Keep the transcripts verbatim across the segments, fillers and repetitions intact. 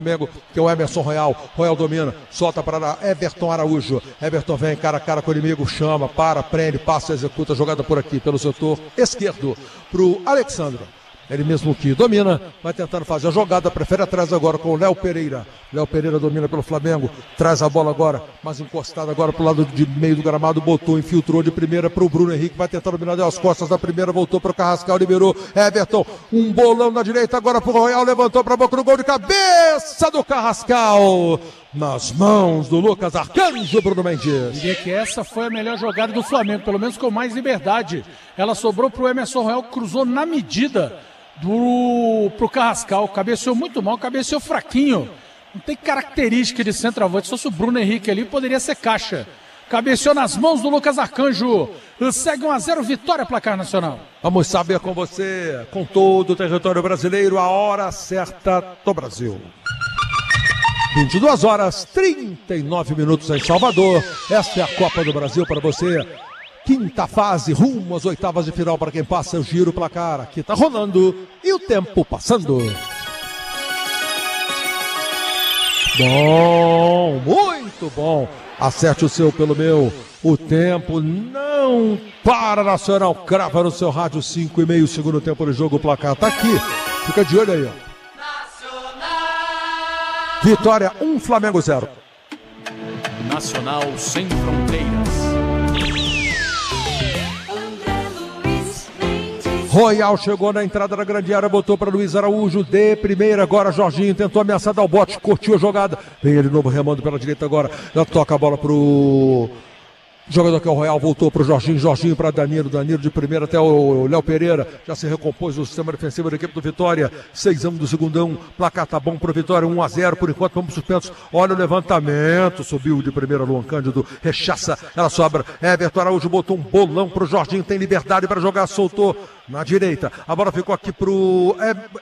Flamengo, que é o Emerson Royal. Royal domina, solta para Everton Araújo. Everton vem cara a cara com o inimigo, chama, para, prende, passa, executa a jogada por aqui, pelo setor esquerdo, para o Alexandre. Ele mesmo que domina, vai tentando fazer a jogada, prefere atrás agora com o Léo Pereira. Léo Pereira domina pelo Flamengo, traz a bola agora, mas encostada agora pro lado de meio do gramado, botou, infiltrou de primeira pro Bruno Henrique, vai tentar dominar, deu as costas da primeira, voltou pro Carrascal, liberou Everton, um bolão na direita agora pro Royal, levantou pra boca do gol de cabeça do Carrascal, nas mãos do Lucas Arcanjo, Bruno Mendes. Diria que essa foi a melhor jogada do Flamengo, pelo menos com mais liberdade. Ela sobrou pro Emerson Royal, cruzou na medida do, pro Carrascal, cabeceou muito mal, cabeceou fraquinho, não tem característica de centroavante, se fosse o Bruno Henrique ali, poderia ser caixa. Cabeceou nas mãos do Lucas Arcanjo, segue um a zero, vitória, placar nacional. Vamos saber com você, com todo o território brasileiro, a hora certa do Brasil. vinte e duas horas, trinta e nove minutos em Salvador, esta é a Copa do Brasil para você. Quinta fase, rumo às oitavas de final para quem passa o giro placar. Aqui tá rolando e o tempo passando. Bom, muito bom. Acerte o seu pelo meu. O tempo não para, Nacional. Crava no seu rádio, cinco e meio, segundo tempo de jogo. O placar tá aqui. Fica de olho aí, ó. Vitória um, Flamengo zero. Nacional sem fronteiras. Royal chegou na entrada da grande área, botou para Luiz Araújo de primeira, agora Jorginho tentou ameaçar dar o bote, curtiu a jogada, vem ele novo remando pela direita agora, já toca a bola pro jogador que é o Royal, voltou pro Jorginho, Jorginho para Danilo, Danilo de primeira até o Léo Pereira, já se recompôs o sistema defensivo da equipe do Vitória, seis anos do segundão, placar tá bom pro Vitória, um a zero, por enquanto vamos suspensos, olha o levantamento, subiu de primeira Luan Cândido, rechaça, ela sobra, Everton Araújo botou um bolão pro Jorginho, tem liberdade para jogar, soltou na direita, a bola ficou aqui pro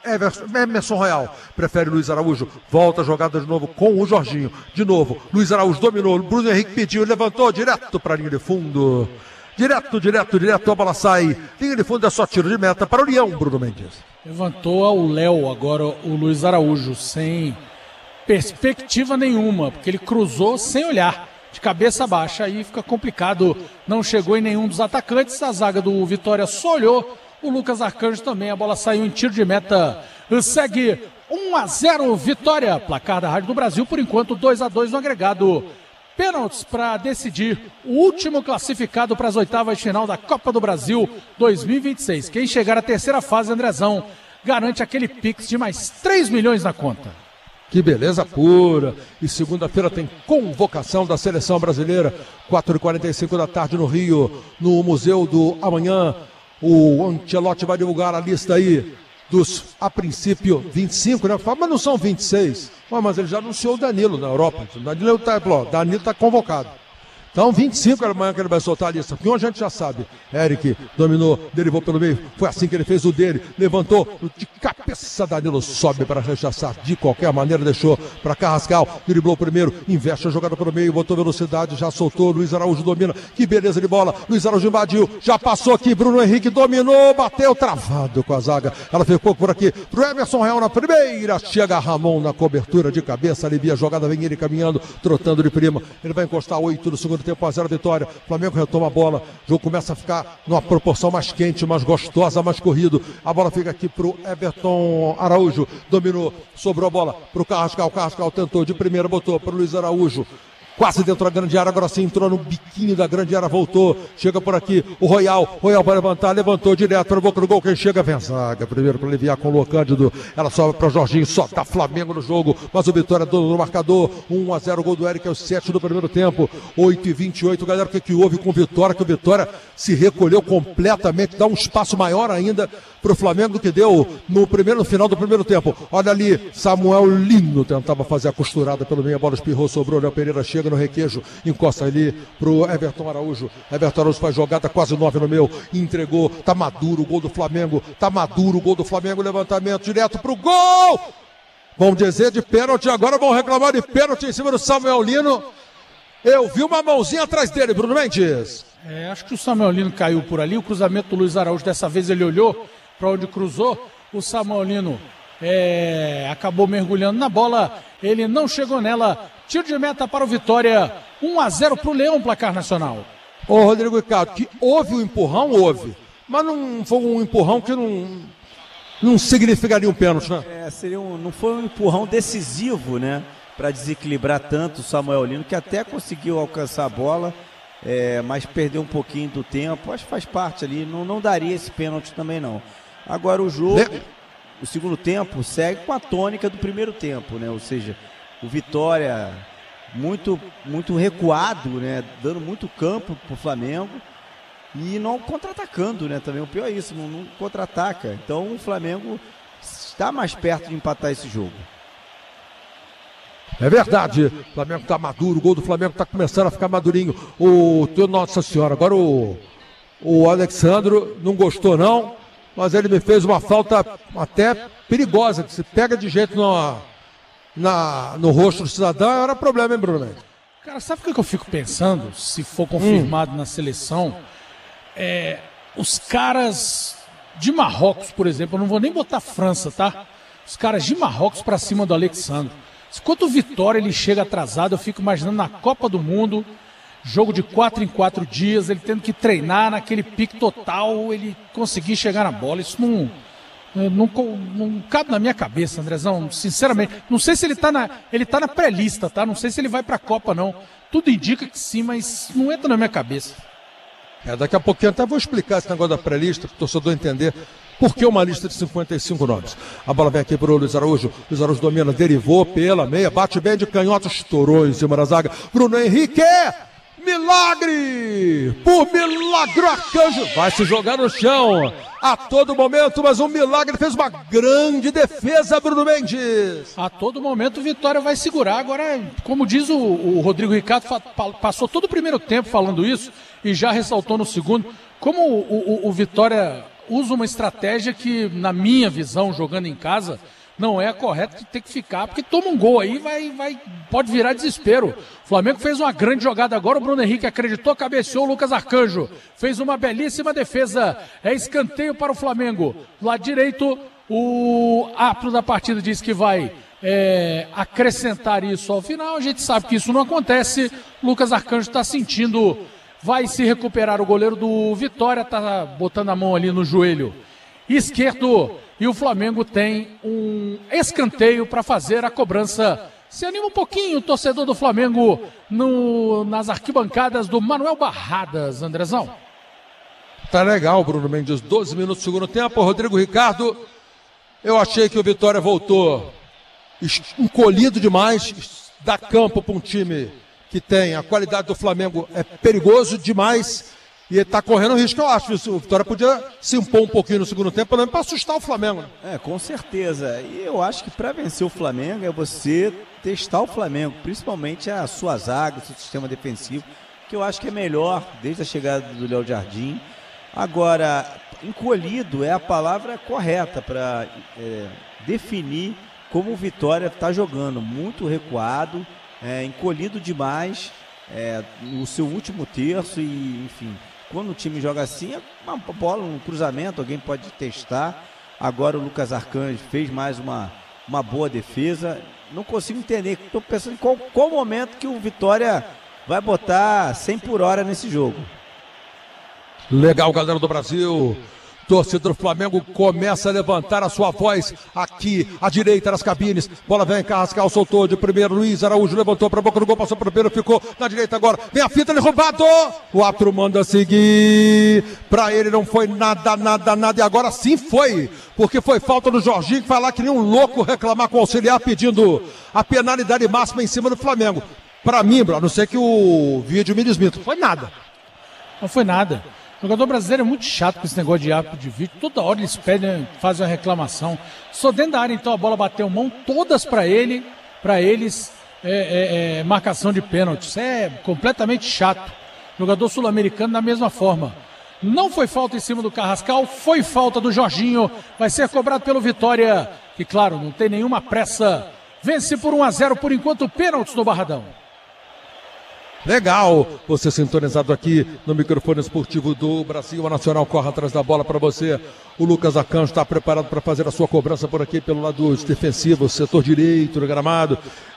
Emerson Royal, prefere Luiz Araújo, volta a jogada de novo com o Jorginho, de novo, Luiz Araújo dominou, Bruno Henrique pediu, levantou direto para a linha de fundo, direto, direto, direto, a bola sai, linha de fundo é só tiro de meta para o Leão, Bruno Mendes. Levantou ao Léo agora o Luiz Araújo, sem perspectiva nenhuma, porque ele cruzou sem olhar, de cabeça baixa, aí fica complicado, não chegou em nenhum dos atacantes, a zaga do Vitória só olhou, o Lucas Arcanjo também, a bola saiu em tiro de meta, segue um a zero, Vitória, placar da Rádio do Brasil, por enquanto dois a dois no agregado. Pênaltis para decidir o último classificado para as oitavas de final da Copa do Brasil dois mil e vinte e seis. Quem chegar à terceira fase, Andrezão, garante aquele Pix de mais três milhões na conta. Que beleza pura. E segunda-feira tem convocação da Seleção Brasileira, quatro e quarenta e cinco da tarde no Rio, no Museu do Amanhã. O Ancelotti vai divulgar a lista aí dos, a princípio, vinte e cinco, né? Mas não são vinte e seis. Mas ele já anunciou o Danilo na Europa. O Danilo está Danilo tá convocado. Então, vinte e cinco era amanhã que ele vai soltar a lista. Porque a gente já sabe. Eric dominou, derivou pelo meio. Foi assim que ele fez o dele. Levantou de cabeça. Danilo sobe para rechaçar de qualquer maneira. Deixou para Carrascal. Driblou primeiro. Investe a jogada pelo meio. Botou velocidade. Já soltou. Luiz Araújo domina. Que beleza de bola. Luiz Araújo invadiu. Já passou aqui. Bruno Henrique dominou. Bateu travado com a zaga. Ela ficou por aqui. Pro Emerson Real na primeira. Chega Ramon na cobertura de cabeça. Alivia a jogada. Vem ele caminhando. Trotando de prima. Ele vai encostar oito no segundo tempo a zero, vitória, Flamengo retoma a bola, o jogo começa a ficar numa proporção mais quente, mais gostosa, mais corrido, a bola fica aqui pro Everton Araújo, dominou, sobrou a bola pro Carrascal, o Carrascal tentou de primeira, botou pro Luiz Araújo, quase dentro da grande área, agora sim entrou no biquinho da grande área, voltou, chega por aqui, o Royal, Royal vai levantar, levantou direto para o boca do gol, quem chega vem a zaga, primeiro para aliviar com o Luan Cândido, ela sobe para o Jorginho, só tá Flamengo no jogo, mas o Vitória do marcador, um a zero, gol do Eric, é o sete do primeiro tempo, oito e vinte e oito, galera, o que, que houve com o Vitória, que o Vitória se recolheu completamente, dá um espaço maior ainda para o Flamengo do que deu no primeiro, no final do primeiro tempo, olha ali, Samuel Lino tentava fazer a costurada pelo meio, a bola espirrou, sobrou, Léo Pereira chega no requejo, encosta ali pro Everton Araújo, Everton Araújo faz jogada quase nove no meu, entregou, tá maduro o gol do Flamengo, tá maduro o gol do Flamengo, levantamento direto pro gol, vamos dizer de pênalti, agora vão reclamar de pênalti em cima do Samuel Lino, eu vi uma mãozinha atrás dele, Bruno Mendes. É, acho que o Samuel Lino caiu por ali, o cruzamento do Luiz Araújo, dessa vez ele olhou para onde cruzou, o Samuel Lino é, acabou mergulhando na bola, ele não chegou nela. Tiro de meta para o Vitória, um a zero para o Leão, placar nacional. Ô Rodrigo Ricardo, que houve um empurrão, houve, mas não foi um empurrão que não, não significaria um pênalti, né? É, seria um, não foi um empurrão decisivo, né, para desequilibrar tanto o Samuel Lino, que até conseguiu alcançar a bola, é, mas perdeu um pouquinho do tempo, acho que faz parte ali, não, não daria esse pênalti também não. Agora o jogo, Le... o segundo tempo segue com a tônica do primeiro tempo, né, ou seja, o Vitória muito, muito recuado, né, dando muito campo pro Flamengo e não contra-atacando, né, também o pior é isso, não, não contra-ataca, então o Flamengo está mais perto de empatar esse jogo. É verdade, o Flamengo está maduro, o gol do Flamengo está começando a ficar madurinho. O teu Nossa Senhora, agora o, o Alexandro não gostou não, mas ele me fez uma falta até perigosa, que se pega de jeito na, na, no rosto do cidadão, era problema, hein, Bruno? Cara, sabe o que eu fico pensando, se for confirmado hum. na seleção? É, os caras de Marrocos, por exemplo, eu não vou nem botar França, tá? Os caras de Marrocos para cima do Alexandre. Enquanto o Vitória ele chega atrasado, eu fico imaginando na Copa do Mundo, jogo de quatro em quatro dias, ele tendo que treinar naquele pique total, ele conseguir chegar na bola. Isso não, não, não cabe na minha cabeça, Andrezão, sinceramente. Não sei se ele tá na, ele tá na pré-lista, tá? Não sei se ele vai pra Copa, não. Tudo indica que sim, mas não entra na minha cabeça. É, daqui a pouquinho até vou explicar esse negócio da pré-lista, para o torcedor entender por que uma lista de cinquenta e cinco nomes. A bola vem aqui para o Luiz Araújo. Luiz Araújo domina, derivou pela meia, bate bem de canhota, estourou em cima da zaga. Bruno Henrique, milagre! Por milagre, Arcanjo vai se jogar no chão a todo momento, mas um milagre, fez uma grande defesa, Bruno Mendes. A todo momento o Vitória vai segurar. Agora, como diz o, o Rodrigo Ricardo, passou todo o primeiro tempo falando isso e já ressaltou no segundo, como o, o, o Vitória usa uma estratégia que, na minha visão, jogando em casa, não é a correta, que tem que ficar, porque toma um gol aí, vai, vai, pode virar desespero. O Flamengo fez uma grande jogada agora, o Bruno Henrique acreditou, cabeceou, o Lucas Arcanjo fez uma belíssima defesa, é escanteio para o Flamengo. Lado direito, o árbitro da partida diz que vai é, acrescentar isso ao final, a gente sabe que isso não acontece, Lucas Arcanjo está sentindo, vai se recuperar o goleiro do Vitória, está botando a mão ali no joelho esquerdo, e o Flamengo tem um escanteio para fazer a cobrança. Se anima um pouquinho o torcedor do Flamengo no, nas arquibancadas do Manuel Barradas, Andrezão. Tá legal, Bruno Mendes, doze minutos do segundo tempo. Rodrigo Ricardo, eu achei que o Vitória voltou encolhido demais, dá campo para um time que tem a qualidade do Flamengo, é perigoso demais. E ele está correndo risco, eu acho. O Vitória podia se impor um pouquinho no segundo tempo, pelo menos para assustar o Flamengo. É, com certeza. E eu acho que para vencer o Flamengo é você testar o Flamengo, principalmente a sua zaga, o seu sistema defensivo, que eu acho que é melhor desde a chegada do Léo Jardim. Agora, encolhido é a palavra correta para é, definir como o Vitória está jogando. Muito recuado, é, encolhido demais é, no seu último terço e, enfim... Quando o time joga assim, é uma bola, um cruzamento, alguém pode testar. Agora o Lucas Arcanjo fez mais uma, uma boa defesa. Não consigo entender, estou pensando em qual, qual momento que o Vitória vai botar cem por hora nesse jogo. Legal, galera do Brasil. Torcedor do Flamengo começa a levantar a sua voz aqui à direita das cabines. Bola vem, Carrascal soltou de primeiro. Luiz Araújo levantou para a boca do gol, passou para o primeiro, ficou na direita agora. Vem a fita, ele roubado. O árbitro manda seguir. Para ele não foi nada, nada, nada. E agora sim foi, porque foi falta do Jorginho, que vai lá que nem um louco reclamar com o auxiliar, pedindo a penalidade máxima em cima do Flamengo. Para mim, a não ser que o vídeo me desminta, foi nada. Não foi nada. O jogador brasileiro é muito chato com esse negócio de árbitro de vídeo. Toda hora eles pedem, fazem uma reclamação. Só dentro da área, então, a bola bateu mão, todas para ele, para eles, é, é, é, marcação de pênalti. Isso é completamente chato. O jogador sul-americano da mesma forma. Não foi falta em cima do Carrascal, foi falta do Jorginho. Vai ser cobrado pelo Vitória, que, claro, não tem nenhuma pressa. Vence por um a zero por enquanto, pênaltis no Barradão. Legal, você sintonizado aqui no microfone esportivo do Brasil. A Nacional corre atrás da bola para você. O Lucas Arcanjo está preparado para fazer a sua cobrança por aqui pelo lado defensivo, setor direito do gramado.